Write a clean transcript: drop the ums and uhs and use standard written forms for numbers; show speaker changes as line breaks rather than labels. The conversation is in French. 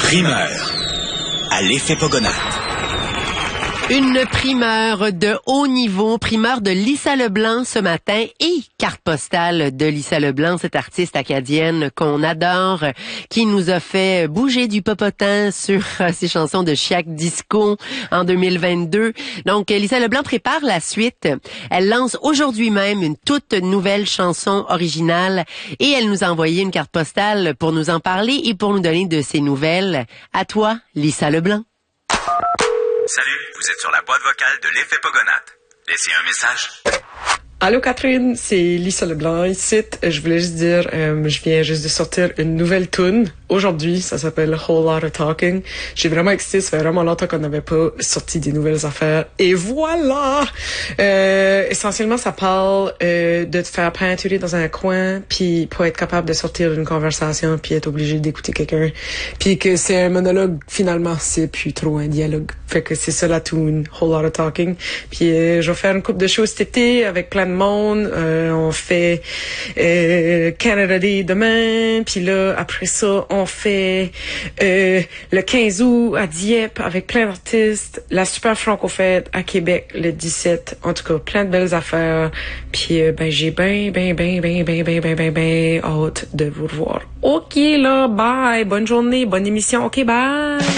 Primeur à l'effet Pogonat.
Une primeur de haut niveau, primeur de Lisa Leblanc ce matin et carte postale de Lisa Leblanc, cette artiste acadienne qu'on adore, qui nous a fait bouger du popotin sur ses chansons de Chiac Disco en 2022. Donc, Lisa Leblanc prépare la suite. Elle lance aujourd'hui même une toute nouvelle chanson originale et elle nous a envoyé une carte postale pour nous en parler et pour nous donner de ses nouvelles. À toi, Lisa Leblanc.
Salut, vous êtes sur la boîte vocale de l'effet Pogonat. Laissez un message.
Allô Catherine, c'est Lisa Leblanc ici. Je voulais juste dire, je viens juste de sortir une nouvelle tune aujourd'hui. Ça s'appelle Whole Lot of Talking. J'ai vraiment excité, ça fait vraiment longtemps qu'on n'avait pas sorti des nouvelles affaires. Et voilà! Essentiellement, ça parle de te faire peinturer dans un coin, puis pas être capable de sortir d'une conversation, puis être obligé d'écouter quelqu'un. Puis que c'est un monologue, finalement, c'est plus trop un dialogue. Fait que c'est ça la tune, Whole Lot of Talking. Puis je vais faire une couple de shows cet été avec plein de monde. On fait Canada Day demain, puis là après ça on fait le 15 août à Dieppe avec plein d'artistes, la Super Franco-Fête à Québec le 17. En tout cas, plein de belles affaires. Puis j'ai ben hâte de vous revoir. OK là, bye, bonne journée, bonne émission. OK, bye.